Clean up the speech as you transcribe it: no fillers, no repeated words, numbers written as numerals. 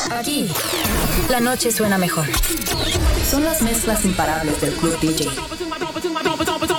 Aquí, la noche suena mejor. Son las mezclas imparables del Club DJ.